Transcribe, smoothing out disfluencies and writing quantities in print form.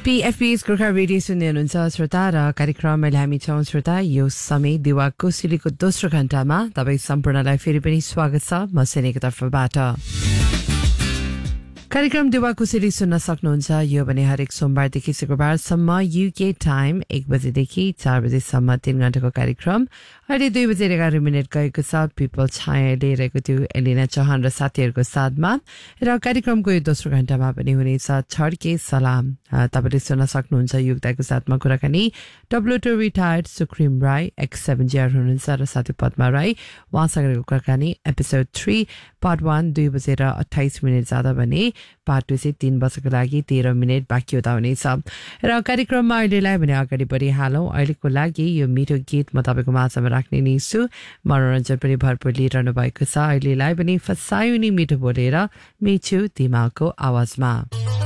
PFP's Gorkha radio सुन्दै हुनुहुन्छ श्रोता र कार्यक्रममा हामी छौं श्रोता यो समय दिवा कोसिलीको दोस्रो घण्टामा तपाईं सम्पूर्णलाई फेरि पनि स्वागत छ म सेनेको तर्फबाट कार्यक्रम दिवा कोसिली सुन्न सक्नुहुन्छ यो भने हरेक सोमबारदेखि शुक्रबारसम्म UK टाइम 1 बजेदेखि 4 बजेसम्म 3 घण्टाको कार्यक्रम अहिले 2 बजेर 11 मिनेट गएको छ पिपल छाया लिइरहेको थियो एलिना चौहान र साथीहरूको साथमा र कार्यक्रमको यो दोस्रो घण्टामा पनि हुनेछ छड्के सलाम तपाईले सुन्न सक्नुहुन्छ युक्ताको साथमा कुराकानी W2 रिटायर्ड सुक्रिम राई X7GR हुनुहुन्छ र साथी पद्मा राई उहाँसँगको कुराकानी एपिसोड 3 पार्ट 1 2 बजेर 28 मिनेट जाँदा भने पार्ट 2 चाहिँ 3 बजेको लागि 13 मिनेट बाँकी हुँदा हुनेछ र कार्यक्रममा अहिलेलाई भने अगाडि बढिहालौँ अहिलेको लागि यो मिठो गीत म तपाईँको माझमा राख्ने नै छु मनोरञ्जन पनि भरपूर लिइरहनु भएको छ अहिलेलाई पनि फसायो नि मिठो बोलेर मिठो दिमागको आवाजमा